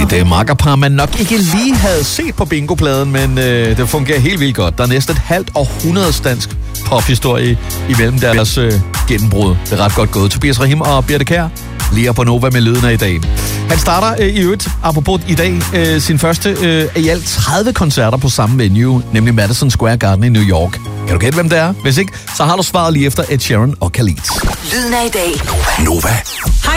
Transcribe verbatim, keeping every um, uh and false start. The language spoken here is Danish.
Et øh, makkerpar, man nok ikke lige havde set på bingopladen, men øh, det fungerer helt vildt godt. Der er næsten et halvt århundredes dansk pophistorie imellem deres øh, gennembrud. Det er ret godt gået. Tobias Rahim og Birte Kjær lige på Nova med lyden af i dag. Han starter øh, i øvrigt, apropos i dag, øh, sin første øh, i alt tredive koncerter på samme venue, nemlig Madison Square Garden i New York. Kan du gætte, hvem det er? Hvis ikke, så har du svaret lige efter Ed Sheeran og Khalid. Lyden af i dag. Nova.